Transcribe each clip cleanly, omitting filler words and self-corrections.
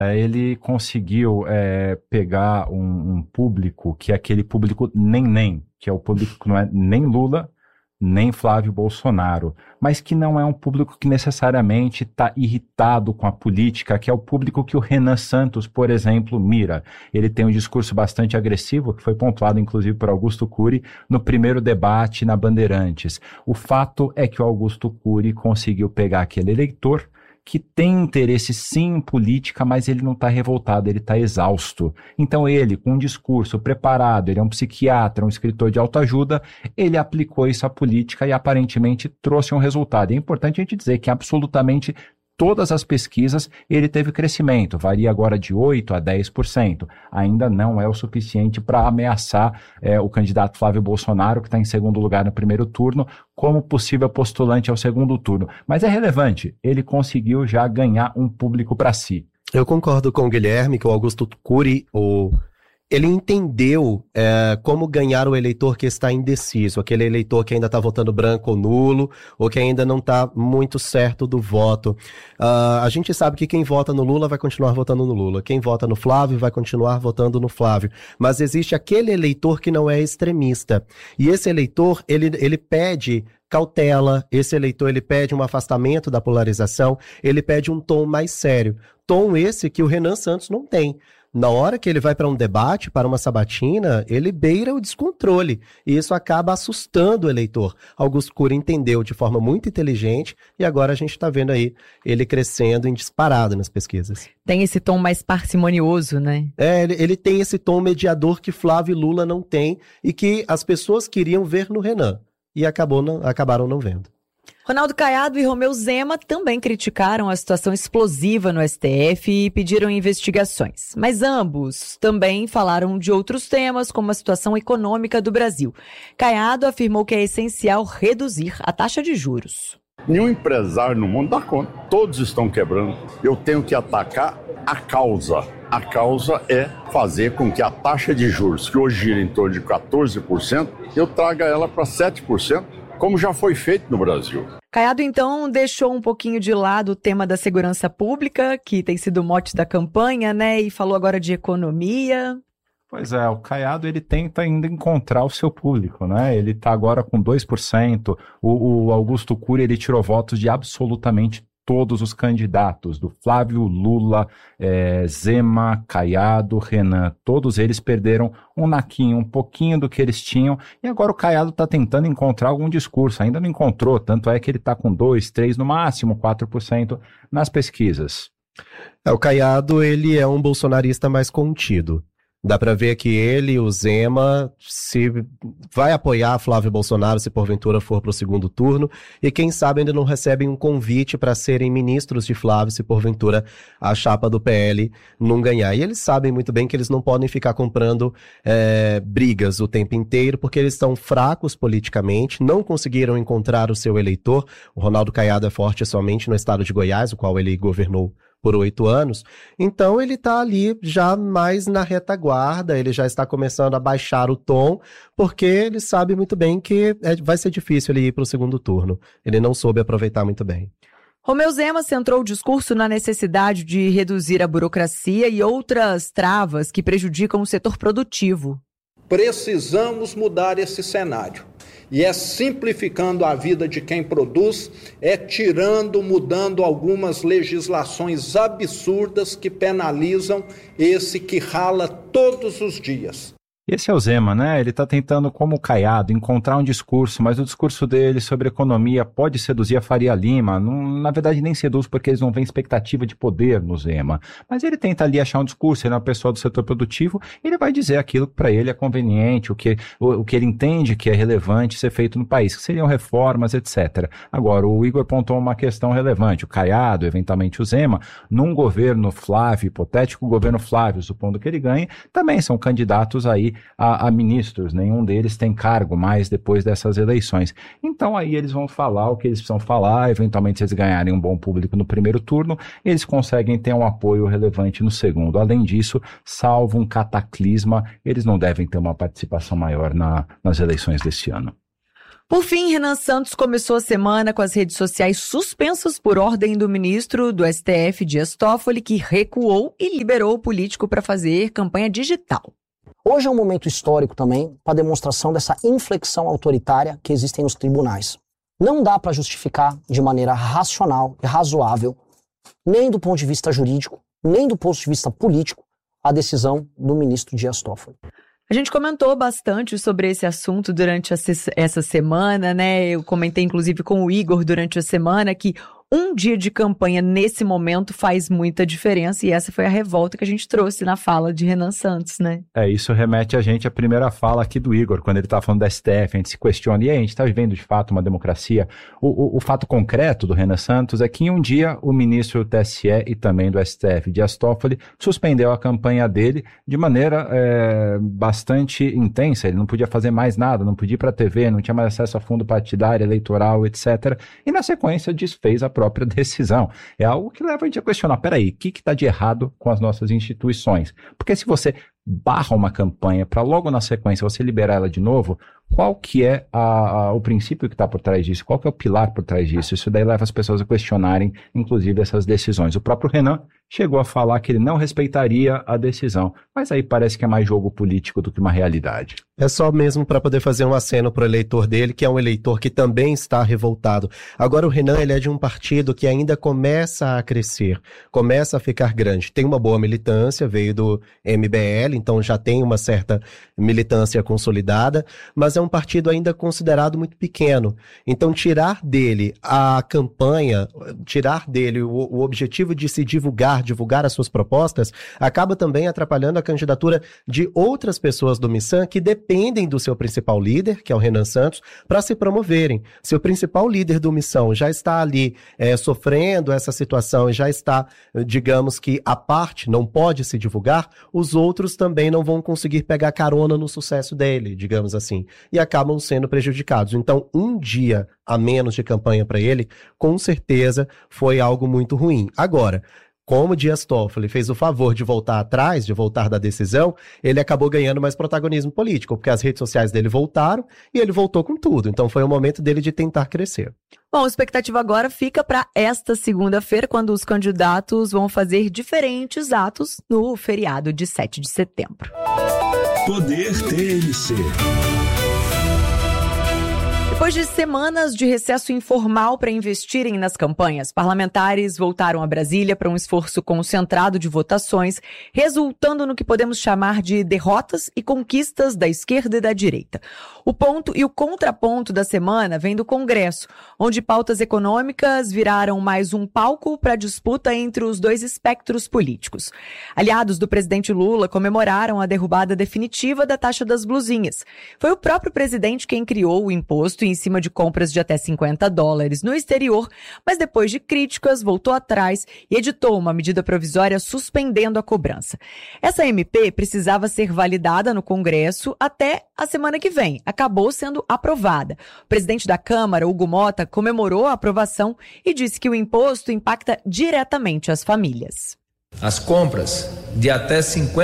Ele conseguiu pegar um público que é aquele público nem, que é o público que não é nem Lula, nem Flávio Bolsonaro, mas que não é um público que necessariamente está irritado com a política, que é o público que o Renan Santos, por exemplo, mira. Ele tem um discurso bastante agressivo, que foi pontuado inclusive por Augusto Cury no primeiro debate na Bandeirantes. O fato é que o Augusto Cury conseguiu pegar aquele eleitor que tem interesse sim em política, mas ele não está revoltado, ele está exausto. Então ele, com um discurso preparado, ele é um psiquiatra, um escritor de autoajuda, ele aplicou isso à política e aparentemente trouxe um resultado. É importante a gente dizer que absolutamente todas as pesquisas ele teve crescimento, varia agora de 8% a 10%. Ainda não é o suficiente para ameaçar o candidato Flávio Bolsonaro, que está em segundo lugar no primeiro turno, como possível postulante ao segundo turno. Mas é relevante, ele conseguiu já ganhar um público para si. Eu concordo com o Guilherme que o Augusto Cury, ele entendeu como ganhar o eleitor que está indeciso, aquele eleitor que ainda está votando branco ou nulo, ou que ainda não está muito certo do voto. A gente sabe que quem vota no Lula vai continuar votando no Lula, quem vota no Flávio vai continuar votando no Flávio, mas existe aquele eleitor que não é extremista, e esse eleitor, ele pede cautela, esse eleitor ele pede um afastamento da polarização, ele pede um tom mais sério, tom esse que o Renan Santos não tem. Na hora que ele vai para um debate, para uma sabatina, ele beira o descontrole, e isso acaba assustando o eleitor. Augusto Cury entendeu de forma muito inteligente, e agora a gente está vendo aí ele crescendo em disparado nas pesquisas. Tem esse tom mais parcimonioso, né? Ele tem esse tom mediador que Flávio e Lula não tem, e que as pessoas queriam ver no Renan, e acabaram não vendo. Ronaldo Caiado e Romeu Zema também criticaram a situação explosiva no STF e pediram investigações. Mas ambos também falaram de outros temas, como a situação econômica do Brasil. Caiado afirmou que é essencial reduzir a taxa de juros. Nenhum empresário no mundo dá conta. Todos estão quebrando. Eu tenho que atacar a causa. A causa é fazer com que a taxa de juros, que hoje gira em torno de 14%, eu traga ela para 7%. Como já foi feito no Brasil. Caiado, então, deixou um pouquinho de lado o tema da segurança pública, que tem sido o mote da campanha, né? E falou agora de economia. Pois é, o Caiado, ele tenta ainda encontrar o seu público, né? Ele está agora com 2%. O Augusto Cury, ele tirou votos de absolutamente todos os candidatos, do Flávio, Lula, Zema, Caiado, Renan, todos eles perderam um naquinho, um pouquinho do que eles tinham, e agora o Caiado está tentando encontrar algum discurso, ainda não encontrou, tanto é que ele está com 2%, 3%, no máximo 4% nas pesquisas. O Caiado, ele é um bolsonarista mais contido. Dá para ver que ele, o Zema, se vai apoiar Flávio Bolsonaro se porventura for para o segundo turno, e quem sabe ainda não recebem um convite para serem ministros de Flávio se porventura a chapa do PL não ganhar. E eles sabem muito bem que eles não podem ficar comprando brigas o tempo inteiro, porque eles estão fracos politicamente, não conseguiram encontrar o seu eleitor. O Ronaldo Caiado é forte somente no estado de Goiás, o qual ele governou por 8 anos, então ele está ali já mais na retaguarda, ele já está começando a baixar o tom, porque ele sabe muito bem que vai ser difícil ele ir para o segundo turno. Ele não soube aproveitar muito bem. Romeu Zema centrou o discurso na necessidade de reduzir a burocracia e outras travas que prejudicam o setor produtivo. Precisamos mudar esse cenário. E é simplificando a vida de quem produz, mudando algumas legislações absurdas que penalizam esse que rala todos os dias. Esse é o Zema, né? Ele está tentando, como o Caiado, encontrar um discurso, mas o discurso dele sobre economia pode seduzir a Faria Lima. Não, na verdade, nem seduz porque eles não veem expectativa de poder no Zema. Mas ele tenta ali achar um discurso, ele é uma pessoa do setor produtivo, ele vai dizer aquilo que para ele é conveniente, o que ele entende que é relevante ser feito no país, que seriam reformas, etc. Agora, o Igor apontou uma questão relevante. O Caiado, eventualmente o Zema, num governo Flávio, hipotético governo Flávio, supondo que ele ganhe, também são candidatos aí a ministros, nenhum deles tem cargo mais depois dessas eleições. Então aí eles vão falar o que eles precisam falar, eventualmente se eles ganharem um bom público no primeiro turno, eles conseguem ter um apoio relevante no segundo. Além disso, salvo um cataclisma, eles não devem ter uma participação maior nas eleições deste ano. Por fim, Renan Santos começou a semana com as redes sociais suspensas por ordem do ministro do STF, Dias Toffoli, que recuou e liberou o político para fazer campanha digital. Hoje é um momento histórico também para a demonstração dessa inflexão autoritária que existem nos tribunais. Não dá para justificar de maneira racional e razoável, nem do ponto de vista jurídico, nem do ponto de vista político, a decisão do ministro Dias Toffoli. A gente comentou bastante sobre esse assunto durante essa semana, né? Eu comentei inclusive com o Igor durante a semana que um dia de campanha nesse momento faz muita diferença e essa foi a revolta que a gente trouxe na fala de Renan Santos, né? Isso remete a gente à primeira fala aqui do Igor, quando ele estava falando da STF, a gente se questiona, e aí, a gente está vivendo de fato uma democracia? O fato concreto do Renan Santos é que em um dia o ministro do TSE e também do STF, Dias Toffoli, suspendeu a campanha dele de maneira bastante intensa, ele não podia fazer mais nada, não podia ir para a TV, não tinha mais acesso a fundo partidário, eleitoral, etc. E na sequência desfez a própria decisão. É algo que leva a gente a questionar, peraí, o que está de errado com as nossas instituições? Porque se você barra uma campanha para logo na sequência você liberar ela de novo, qual que é o princípio que está por trás disso? Qual que é o pilar por trás disso? Isso daí leva as pessoas a questionarem, inclusive, essas decisões. O próprio Renan chegou a falar que ele não respeitaria a decisão, mas aí parece que é mais jogo político do que uma realidade. É só mesmo para poder fazer um aceno para o eleitor dele, que é um eleitor que também está revoltado. Agora o Renan, ele é de um partido que ainda começa a crescer, começa a ficar grande. Tem uma boa militância, veio do MBL, então já tem uma certa militância consolidada, mas é um partido ainda considerado muito pequeno. Então tirar dele a campanha, tirar dele o objetivo de se divulgar as suas propostas, acaba também atrapalhando a candidatura de outras pessoas do Missan que dependem do seu principal líder, que é o Renan Santos, para se promoverem. Se o principal líder do Missão já está ali sofrendo essa situação e já está, digamos que a parte não pode se divulgar, os outros também não vão conseguir pegar carona no sucesso dele, digamos assim, e acabam sendo prejudicados. Então, um dia a menos de campanha para ele, com certeza foi algo muito ruim. Agora, como Dias Toffoli fez o favor de voltar atrás, de voltar da decisão, ele acabou ganhando mais protagonismo político, porque as redes sociais dele voltaram e ele voltou com tudo. Então foi o momento dele de tentar crescer. Bom, a expectativa agora fica para esta segunda-feira, quando os candidatos vão fazer diferentes atos no feriado de 7 de setembro. Poder TLC. Depois de semanas de recesso informal para investirem nas campanhas, parlamentares voltaram a Brasília para um esforço concentrado de votações, resultando no que podemos chamar de derrotas e conquistas da esquerda e da direita. O ponto e o contraponto da semana vem do Congresso, onde pautas econômicas viraram mais um palco para a disputa entre os dois espectros políticos. Aliados do presidente Lula comemoraram a derrubada definitiva da taxa das blusinhas. Foi o próprio presidente quem criou o imposto em cima de compras de até $50 no exterior, mas depois de críticas voltou atrás e editou uma medida provisória suspendendo a cobrança. Essa MP precisava ser validada no Congresso até a semana que vem. Acabou sendo aprovada. O presidente da Câmara, Hugo Mota, comemorou a aprovação e disse que o imposto impacta diretamente as famílias. As compras de até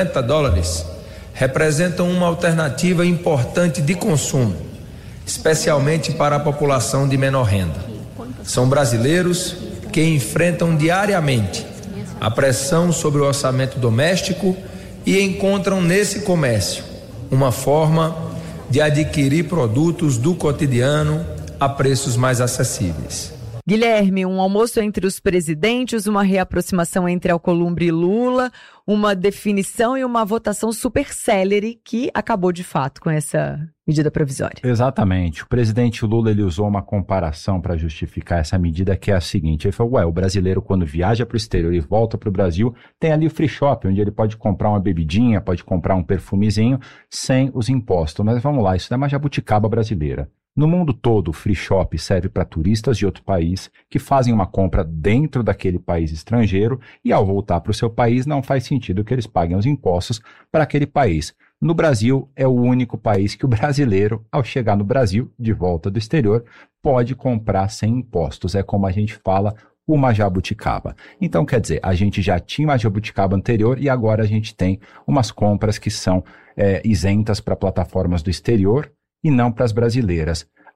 $50 representam uma alternativa importante de consumo, especialmente para a população de menor renda. São brasileiros que enfrentam diariamente a pressão sobre o orçamento doméstico e encontram nesse comércio uma forma de adquirir produtos do cotidiano a preços mais acessíveis. Guilherme, um almoço entre os presidentes, uma reaproximação entre Alcolumbre e Lula, uma definição e uma votação super célere que acabou de fato com essa medida provisória. Exatamente. O presidente Lula ele usou uma comparação para justificar essa medida que é a seguinte. Ele falou, o brasileiro quando viaja para o exterior e volta para o Brasil, tem ali o free shop, onde ele pode comprar uma bebidinha, pode comprar um perfumezinho sem os impostos. Mas vamos lá, isso é uma jabuticaba brasileira. No mundo todo, o free shop serve para turistas de outro país que fazem uma compra dentro daquele país estrangeiro e ao voltar para o seu país não faz sentido que eles paguem os impostos para aquele país. No Brasil, é o único país que o brasileiro, ao chegar no Brasil, de volta do exterior, pode comprar sem impostos. É como a gente fala, uma jabuticaba. Então, quer dizer, a gente já tinha uma jabuticaba anterior e agora a gente tem umas compras que são isentas para plataformas do exterior e não para as brasileiras.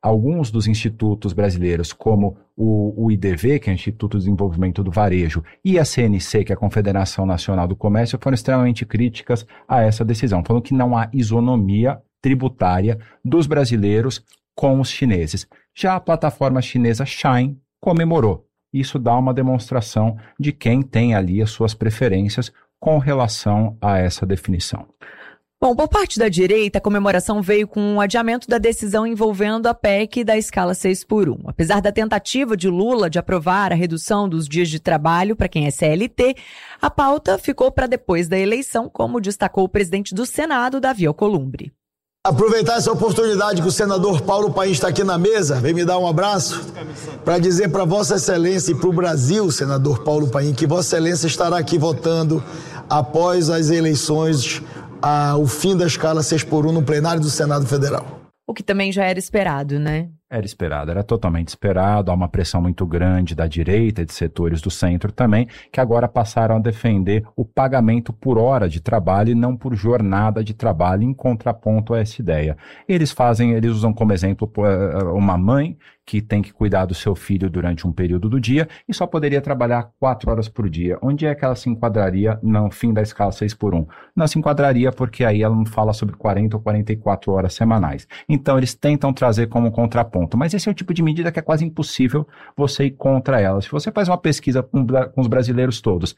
alguns dos institutos brasileiros, como o IDV, que é o Instituto de Desenvolvimento do Varejo, e a CNC, que é a Confederação Nacional do Comércio, foram extremamente críticas a essa decisão, falando que não há isonomia tributária dos brasileiros com os chineses. Já a plataforma chinesa Shine comemorou. Isso dá uma demonstração de quem tem ali as suas preferências com relação a essa definição. Bom, por parte da direita, a comemoração veio com um adiamento da decisão envolvendo a PEC da escala 6x1. Apesar da tentativa de Lula de aprovar a redução dos dias de trabalho para quem é CLT, a pauta ficou para depois da eleição, como destacou o presidente do Senado, Davi Alcolumbre. Aproveitar essa oportunidade que o senador Paulo Paim está aqui na mesa, vem me dar um abraço, para dizer para Vossa Excelência e para o Brasil, senador Paulo Paim, que Vossa Excelência estará aqui votando após as eleições, o fim da escala 6x1 no plenário do Senado Federal. O que também já era esperado, né? Era esperado, era totalmente esperado, há uma pressão muito grande da direita e de setores do centro também, que agora passaram a defender o pagamento por hora de trabalho e não por jornada de trabalho, em contraponto a essa ideia. Eles usam como exemplo uma mãe que tem que cuidar do seu filho durante um período do dia e só poderia trabalhar 4 horas por dia. Onde é que ela se enquadraria no fim da escala 6x1? Não se enquadraria porque aí ela não fala sobre 40 ou 44 horas semanais. Então eles tentam trazer como contraponto. Mas esse é o tipo de medida que é quase impossível você ir contra ela. Se você faz uma pesquisa com os brasileiros todos,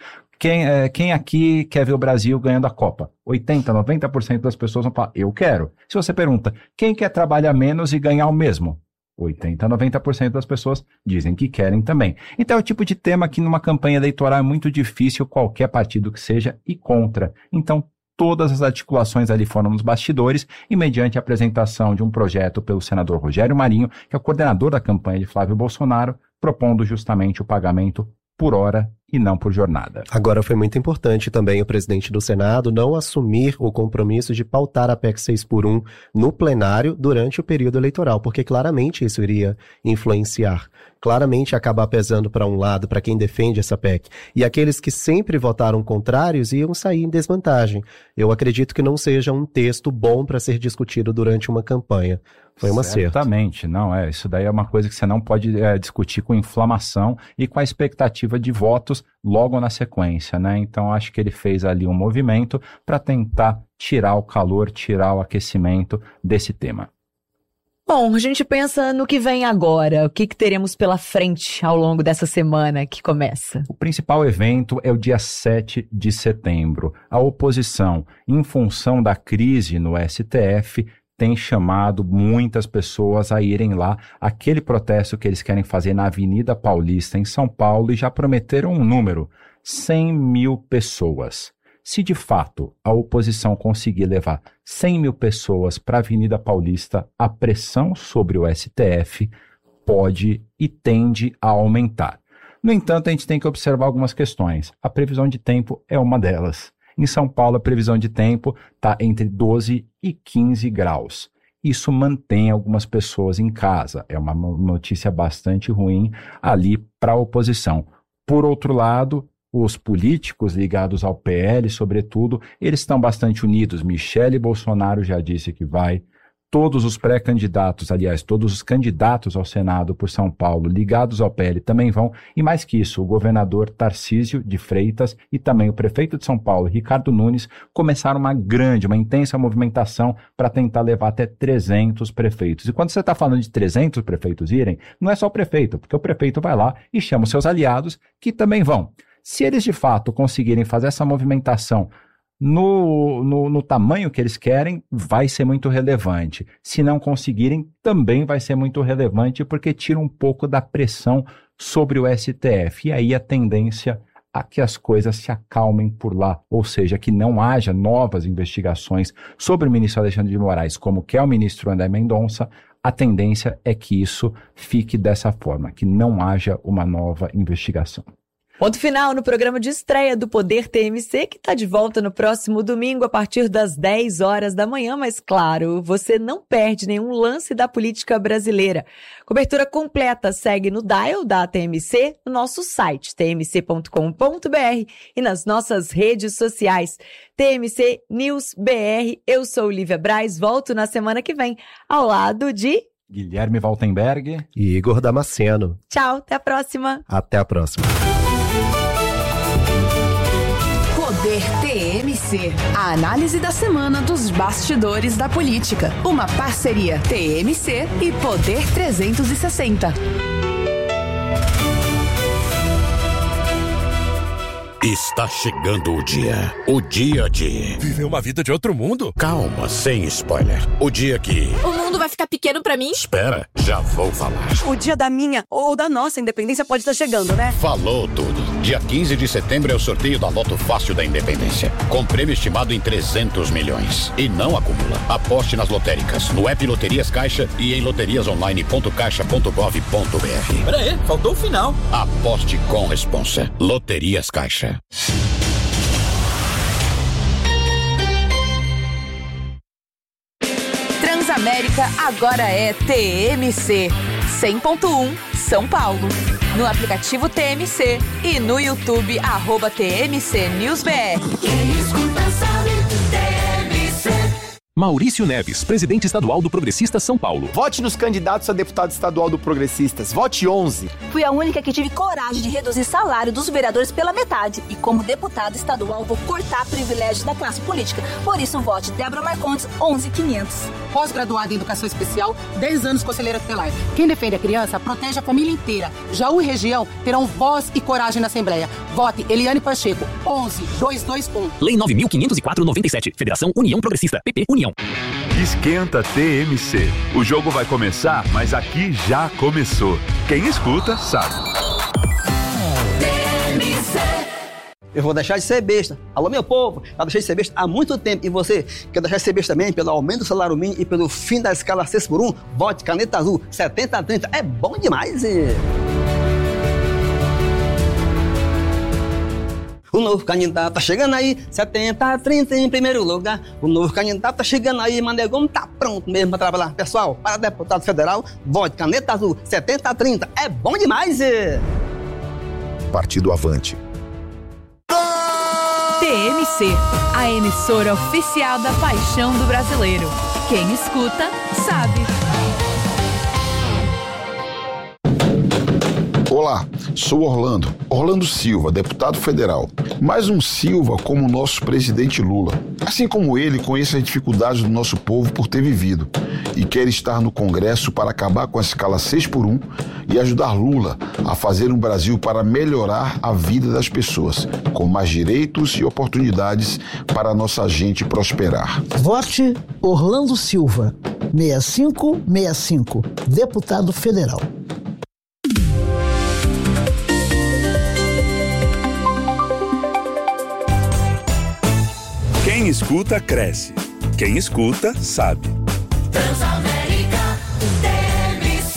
quem aqui quer ver o Brasil ganhando a Copa? 80%, 90% das pessoas vão falar, eu quero. Se você pergunta, quem quer trabalhar menos e ganhar o mesmo? 80%, 90% das pessoas dizem que querem também. Então é o tipo de tema que numa campanha eleitoral é muito difícil qualquer partido que seja ir contra. Então todas as articulações ali foram nos bastidores e mediante a apresentação de um projeto pelo senador Rogério Marinho, que é o coordenador da campanha de Flávio Bolsonaro, propondo justamente o pagamento por hora e não por jornada. Agora, foi muito importante também o presidente do Senado não assumir o compromisso de pautar a PEC 6x1 no plenário durante o período eleitoral, porque claramente isso iria influenciar, claramente acabar pesando para um lado, para quem defende essa PEC. E aqueles que sempre votaram contrários iam sair em desvantagem. Eu acredito que não seja um texto bom para ser discutido durante uma campanha. Foi um acerto. Certamente, não, isso daí é uma coisa que você não pode discutir com inflamação e com a expectativa de votos logo na sequência, né? Então acho que ele fez ali um movimento para tentar tirar o calor, tirar o aquecimento desse tema. Bom, a gente pensa no que vem agora, o que teremos pela frente ao longo dessa semana que começa? O principal evento é o dia 7 de setembro. A oposição, em função da crise no STF, tem chamado muitas pessoas a irem lá, aquele protesto que eles querem fazer na Avenida Paulista, em São Paulo, e já prometeram um número, 100 mil pessoas. Se de fato a oposição conseguir levar 100 mil pessoas para a Avenida Paulista, a pressão sobre o STF pode e tende a aumentar. No entanto, a gente tem que observar algumas questões. A previsão de tempo é uma delas. Em São Paulo, a previsão de tempo está entre 12 e 15 graus. Isso mantém algumas pessoas em casa. É uma notícia bastante ruim ali para a oposição. Por outro lado, os políticos ligados ao PL, sobretudo, eles estão bastante unidos. Michele Bolsonaro já disse que vai. Todos os pré-candidatos, aliás, todos os candidatos ao Senado por São Paulo ligados ao PL também vão. E mais que isso, o governador Tarcísio de Freitas e também o prefeito de São Paulo, Ricardo Nunes, começaram uma intensa movimentação para tentar levar até 300 prefeitos. E quando você está falando de 300 prefeitos irem, não é só o prefeito, porque o prefeito vai lá e chama os seus aliados que também vão. Se eles de fato conseguirem fazer essa movimentação no tamanho que eles querem, vai ser muito relevante. Se não conseguirem, também vai ser muito relevante, porque tira um pouco da pressão sobre o STF. E aí a tendência a que as coisas se acalmem por lá, ou seja, que não haja novas investigações sobre o ministro Alexandre de Moraes, como quer o ministro André Mendonça. A tendência é que isso fique dessa forma, que não haja uma nova investigação. Ponto final no programa de estreia do Poder TMC, que está de volta no próximo domingo a partir das 10 horas da manhã, mas claro, você não perde nenhum lance da política brasileira. Cobertura completa segue no dial da TMC, no nosso site tmc.com.br e nas nossas redes sociais. TMC News BR, eu sou Lívia Braz, volto na semana que vem ao lado de Guilherme Valtenberg e Igor Damasceno. Tchau, até a próxima. Até a próxima. Poder TMC. A análise da semana dos bastidores da política. Uma parceria TMC e Poder 360. Está chegando o dia de... Viver uma vida de outro mundo? Calma, sem spoiler. O dia que... O mundo vai ficar pequeno pra mim? Espera, já vou falar. O dia da minha ou da nossa independência pode estar chegando, né? Falou tudo. Dia 15 de setembro é o sorteio da Loto Fácil da Independência. Com prêmio estimado em 300 milhões. E não acumula. Aposte nas lotéricas, no app Loterias Caixa e em loteriasonline.caixa.gov.br. Pera aí, faltou o final. Aposte com responsa. Loterias Caixa. Transamérica agora é TMC 100.1 São Paulo. No aplicativo TMC e no YouTube @TMC News BR. Quem escuta sabe, TMC. Maurício Neves, presidente estadual do Progressistas São Paulo. Vote nos candidatos a deputado estadual do Progressistas. Vote 11. Fui a única que tive coragem de reduzir salário dos vereadores pela metade. E como deputada estadual, vou cortar privilégios da classe política. Por isso, vote Débora Marcondes, 11.500. Pós-graduada em Educação Especial, 10 anos conselheira tutelar. Quem defende a criança, protege a família inteira. Jaú e região terão voz e coragem na Assembleia. Vote Eliane Pacheco, 11.221. Lei 9.504/97. Federação União Progressista. PP União. Esquenta TMC. O jogo vai começar, mas aqui já começou. Quem escuta, sabe. Eu vou deixar de ser besta. Alô, meu povo, eu deixei de ser besta há muito tempo. E você quer deixar de ser besta também pelo aumento do salário mínimo e pelo fim da escala 6x1? Vote Caneta Azul, 70-30. É bom demais, O novo candidato tá chegando aí, 70-30 em primeiro lugar. O novo candidato tá chegando aí, Manegão tá pronto mesmo pra trabalhar. Pessoal, para deputado federal, vote Caneta Azul, 70-30. É bom demais, Partido Avante. TMC, a emissora oficial da paixão do brasileiro. Quem escuta, sabe. Olá, sou Orlando Silva, deputado federal. Mais um Silva como o nosso presidente Lula. Assim como ele, conheço as dificuldades do nosso povo por ter vivido e quer estar no Congresso para acabar com a escala 6x1 e ajudar Lula a fazer um Brasil para melhorar a vida das pessoas, com mais direitos e oportunidades para a nossa gente prosperar. Vote Orlando Silva, 6565, deputado federal. Quem escuta, cresce. Quem escuta, sabe. Transamérica TMC.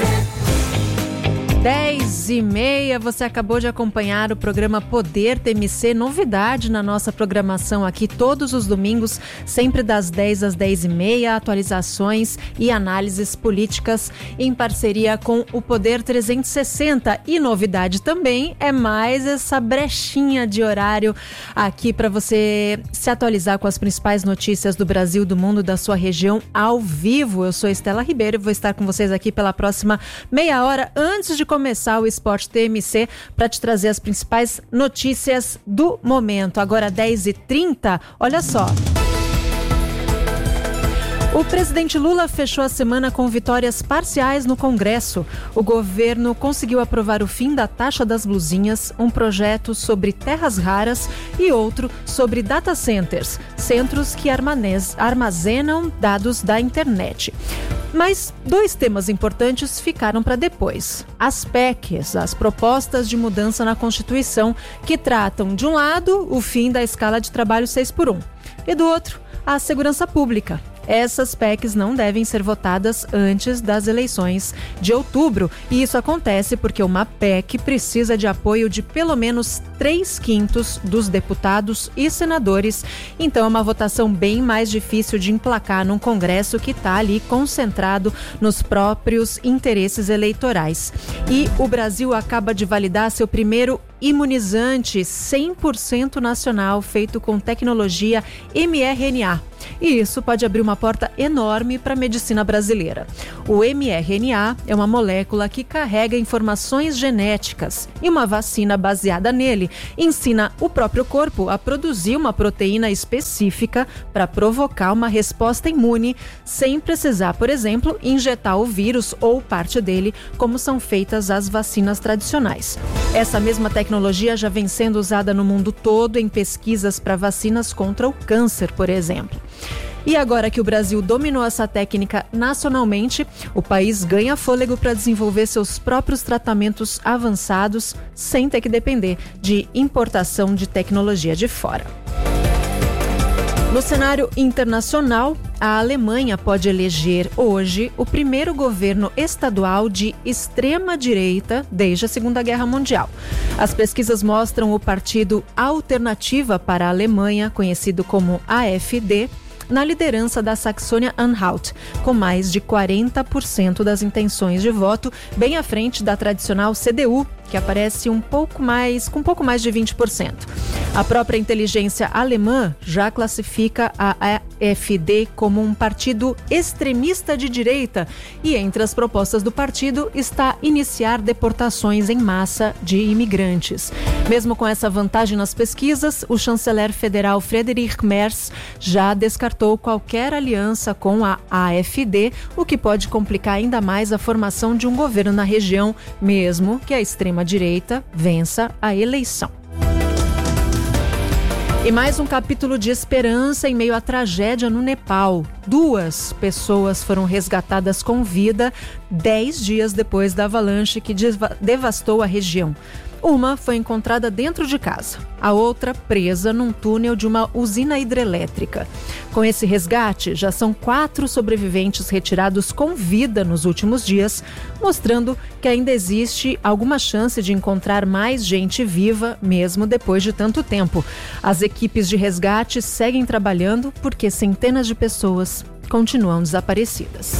10h30, você acabou de acompanhar o programa Poder TMC, novidade na nossa programação aqui todos os domingos, sempre das 10 às 10h30, atualizações e análises políticas em parceria com o Poder 360. E novidade também é mais essa brechinha de horário aqui para você se atualizar com as principais notícias do Brasil, do mundo, da sua região ao vivo. Eu sou Estela Ribeiro e vou estar com vocês aqui pela próxima meia hora antes de começar o Esporte TMC para te trazer as principais notícias do momento. Agora 10h30, olha só. O presidente Lula fechou a semana com vitórias parciais no Congresso. O governo conseguiu aprovar o fim da taxa das blusinhas, um projeto sobre terras raras e outro sobre data centers, centros que armazenam dados da internet. Mas dois temas importantes ficaram para depois. As PECs, as propostas de mudança na Constituição, que tratam, de um lado, o fim da escala de trabalho 6x1 e do outro, a segurança pública. Essas PECs não devem ser votadas antes das eleições de outubro. E isso acontece porque uma PEC precisa de apoio de pelo menos 3/5 dos deputados e senadores. Então é uma votação bem mais difícil de emplacar num Congresso que está ali concentrado nos próprios interesses eleitorais. E o Brasil acaba de validar seu primeiro imunizante 100% nacional feito com tecnologia mRNA. E isso pode abrir uma porta enorme para a medicina brasileira. O mRNA é uma molécula que carrega informações genéticas e uma vacina baseada nele ensina o próprio corpo a produzir uma proteína específica para provocar uma resposta imune sem precisar, por exemplo, injetar o vírus ou parte dele, como são feitas as vacinas tradicionais. Essa mesma tecnologia já vem sendo usada no mundo todo em pesquisas para vacinas contra o câncer, por exemplo. E agora que o Brasil dominou essa técnica nacionalmente, o país ganha fôlego para desenvolver seus próprios tratamentos avançados sem ter que depender de importação de tecnologia de fora. No cenário internacional, a Alemanha pode eleger hoje o primeiro governo estadual de extrema-direita desde a Segunda Guerra Mundial. As pesquisas mostram o partido Alternativa para a Alemanha, conhecido como AfD, na liderança da Saxônia-Anhalt, com mais de 40% das intenções de voto, bem à frente da tradicional CDU, que aparece com um pouco mais de 20%. A própria inteligência alemã já classifica a AfD como um partido extremista de direita e entre as propostas do partido está iniciar deportações em massa de imigrantes. Mesmo com essa vantagem nas pesquisas, o chanceler federal Friedrich Merz já descartou qualquer aliança com a AfD, o que pode complicar ainda mais a formação de um governo na região, mesmo que a extrema-direita vença a eleição. E mais um capítulo de esperança em meio à tragédia no Nepal. 2 pessoas foram resgatadas com vida 10 dias depois da avalanche que devastou a região. Uma foi encontrada dentro de casa, a outra presa num túnel de uma usina hidrelétrica. Com esse resgate, já são 4 sobreviventes retirados com vida nos últimos dias, mostrando que ainda existe alguma chance de encontrar mais gente viva, mesmo depois de tanto tempo. As equipes de resgate seguem trabalhando porque centenas de pessoas continuam desaparecidas.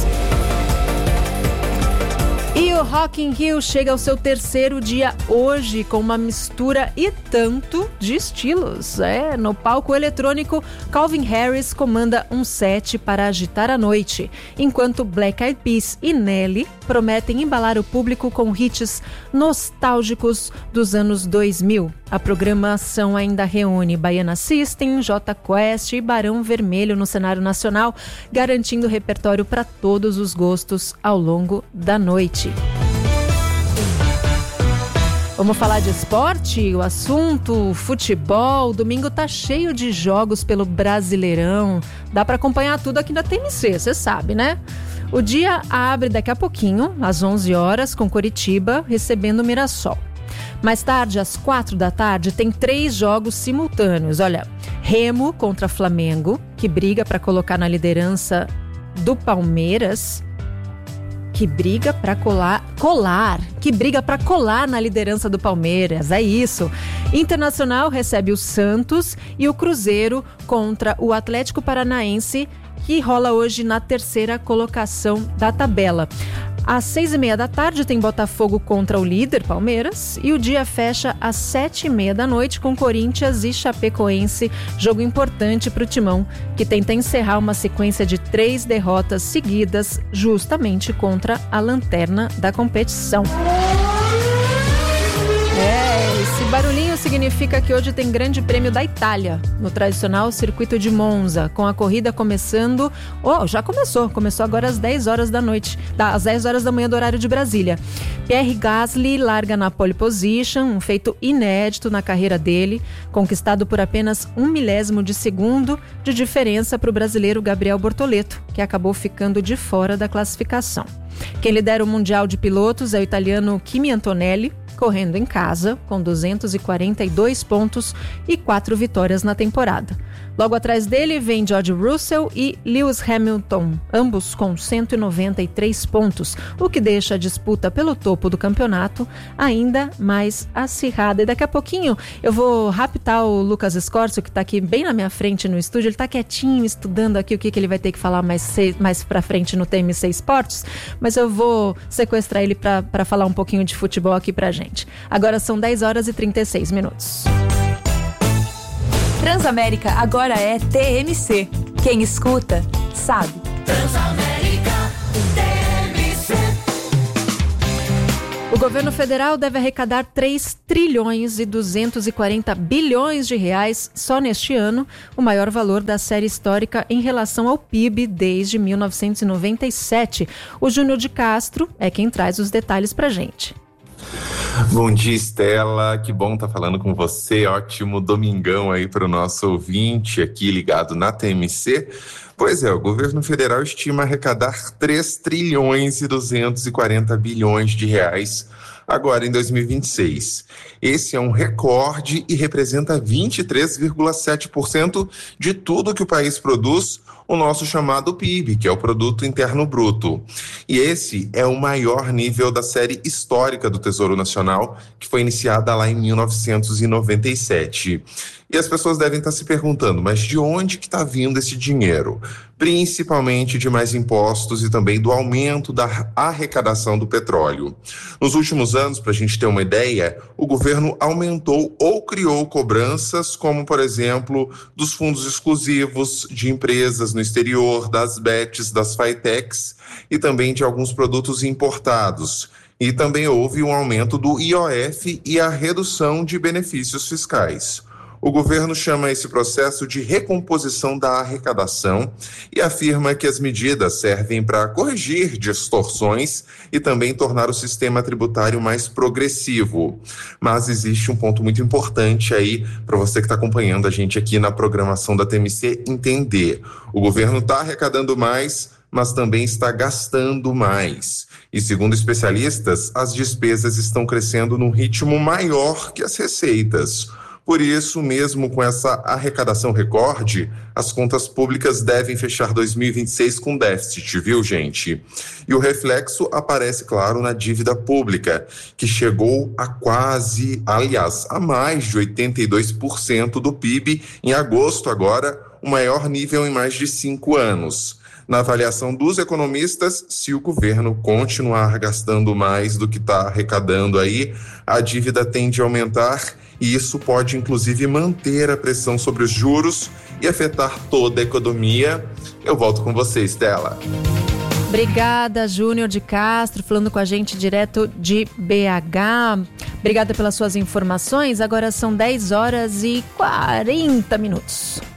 E o Rock in Rio chega ao seu 3º dia hoje com uma mistura e tanto de estilos. No palco eletrônico, Calvin Harris comanda um set para agitar a noite, enquanto Black Eyed Peas e Nelly prometem embalar o público com hits nostálgicos dos anos 2000. A programação ainda reúne Baiana System, Jota Quest e Barão Vermelho no cenário nacional, garantindo repertório para todos os gostos ao longo da noite. Vamos falar de esporte? O assunto futebol. Domingo tá cheio de jogos pelo Brasileirão. Dá para acompanhar tudo aqui na TMC, você sabe, né? O dia abre daqui a pouquinho, às 11 horas, com Coritiba recebendo o Mirassol. Mais tarde, às 4 da tarde, tem 3 jogos simultâneos. Olha, Remo contra Flamengo, que briga para colocar na liderança do Palmeiras, que briga para colar na liderança do Palmeiras, é isso. Internacional recebe o Santos e o Cruzeiro contra o Atlético Paranaense, que rola hoje na 3ª colocação da tabela. Às 6h30 da tarde tem Botafogo contra o líder Palmeiras e o dia fecha às 7h30 da noite com Corinthians e Chapecoense, jogo importante para o Timão, que tenta encerrar uma sequência de 3 derrotas seguidas justamente contra a lanterna da competição. Esse barulhinho significa que hoje tem Grande Prêmio da Itália, no tradicional circuito de Monza, com a corrida começando... já começou agora às 10 horas da noite, às 10 horas da manhã do horário de Brasília. Pierre Gasly larga na pole position, um feito inédito na carreira dele, conquistado por apenas 1 milésimo de segundo de diferença para o brasileiro Gabriel Bortoleto, que acabou ficando de fora da classificação. Quem lidera o Mundial de Pilotos é o italiano Kimi Antonelli, correndo em casa, com 242 pontos e 4 vitórias na temporada. Logo atrás dele vem George Russell e Lewis Hamilton, ambos com 193 pontos, o que deixa a disputa pelo topo do campeonato ainda mais acirrada. E daqui a pouquinho eu vou raptar o Lucas Escorcio, que está aqui bem na minha frente no estúdio. Ele está quietinho, estudando aqui o que ele vai ter que falar mais pra frente no TMC Esportes, mas eu vou sequestrar ele para falar um pouquinho de futebol aqui pra gente. gente. Agora são 10 horas e 36 minutos. Transamérica agora é TMC. Quem escuta, sabe. Transamérica TMC. O governo federal deve arrecadar 3 trilhões e 240 bilhões de reais só neste ano, o maior valor da série histórica em relação ao PIB desde 1997. O Júnior de Castro é quem traz os detalhes pra gente. Bom dia, Estela, que bom estar falando com você, ótimo domingão aí para o nosso ouvinte aqui ligado na TMC. Pois é, o governo federal estima arrecadar 3 trilhões e 240 bilhões de reais agora em 2026. Esse é um recorde e representa 23,7% de tudo que o país produz, o nosso chamado PIB, que é o Produto Interno Bruto. E esse é o maior nível da série histórica do Tesouro Nacional, que foi iniciada lá em 1997. E as pessoas devem estar se perguntando, mas de onde que está vindo esse dinheiro? Principalmente de mais impostos e também do aumento da arrecadação do petróleo. Nos últimos anos, para a gente ter uma ideia, o governo aumentou ou criou cobranças, como, por exemplo, dos fundos exclusivos de empresas no exterior, das bets, das fintechs e também de alguns produtos importados. E também houve um aumento do IOF e a redução de benefícios fiscais. O governo chama esse processo de recomposição da arrecadação e afirma que as medidas servem para corrigir distorções e também tornar o sistema tributário mais progressivo. Mas existe um ponto muito importante aí para você que está acompanhando a gente aqui na programação da TMC entender. O governo está arrecadando mais, mas também está gastando mais. E segundo especialistas, as despesas estão crescendo num ritmo maior que as receitas. Por isso, mesmo com essa arrecadação recorde, as contas públicas devem fechar 2026 com déficit, viu, gente? E o reflexo aparece, claro, na dívida pública, que chegou a mais de 82% do PIB em agosto agora, o maior nível em mais de 5 anos. Na avaliação dos economistas, se o governo continuar gastando mais do que está arrecadando aí, a dívida tende a aumentar e isso pode, inclusive, manter a pressão sobre os juros e afetar toda a economia. Eu volto com você, Estela. Obrigada, Júnior de Castro, falando com a gente direto de BH. Obrigada pelas suas informações. Agora são 10 horas e 40 minutos.